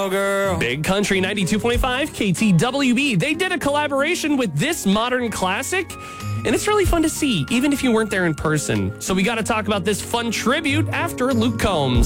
girl. Big Country 92.5 KTWB. They did a collaboration with this modern classic, and it's really fun to see, even if you weren't there in person. So we got to talk about this fun tribute after Luke Combs.